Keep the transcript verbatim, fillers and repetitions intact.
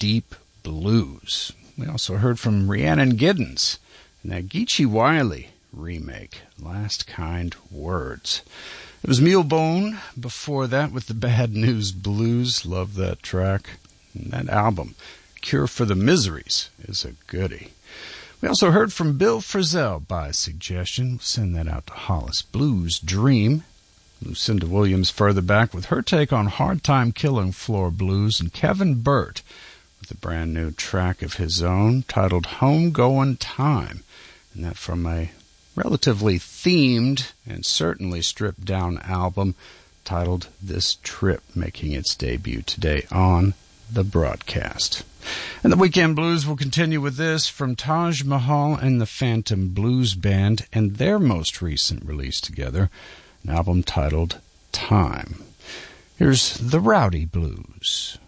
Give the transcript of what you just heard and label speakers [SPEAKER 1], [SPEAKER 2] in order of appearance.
[SPEAKER 1] Deep Blues. We also heard from Rhiannon Giddens and that Geechee Wiley remake, Last Kind Words. It was Mulebone before that with the Bad News Blues. Love that track. And that album, Cure for the Miseries, is a goodie. We also heard from Bill Frisell by suggestion. We'll send that out to Hollis. Blues Dream. Lucinda Williams further back with her take on Hard Time Killing Floor Blues, and Kevin Burt with a brand new track of his own titled Home Goin' Time, and that from a relatively themed and certainly stripped down album titled This Trip, making its debut today on the broadcast. And the Weekend Blues will continue with this from Taj Mahal and the Phantom Blues Band and their most recent release together, an album titled Time. Here's The Rowdy Blues.